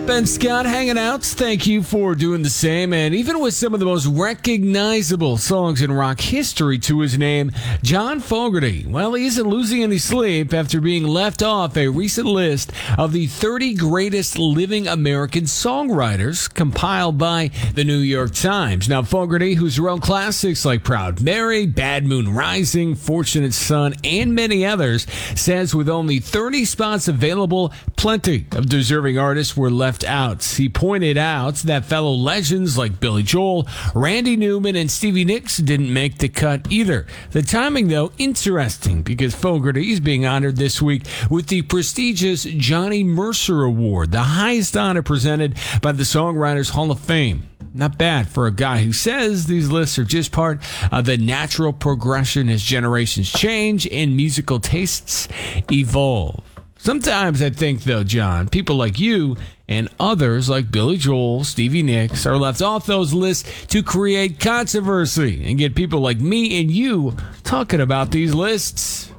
Ben Scott hanging out. Thank you for doing the same. And even with some of the most recognizable songs in rock history to his name, John Fogerty, well, he isn't losing any sleep after being left off a recent list of the 30 greatest living American songwriters compiled by the New York Times. Now, Fogerty, who's wrote classics like Proud Mary, Bad Moon Rising, Fortunate Son, and many others, says with only 30 spots available, plenty of deserving artists were left out. He pointed out that fellow legends like Billy Joel, Randy Newman, and Stevie Nicks didn't make the cut either. The timing, though, interesting because Fogerty is being honored this week with the prestigious Johnny Mercer Award, the highest honor presented by the Songwriters Hall of Fame. Not bad for a guy who says these lists are just part of the natural progression as generations change and musical tastes evolve. Sometimes I think, though, John, people like you and others like Billy Joel, Stevie Nicks are left off those lists to create controversy and get people like me and you talking about these lists.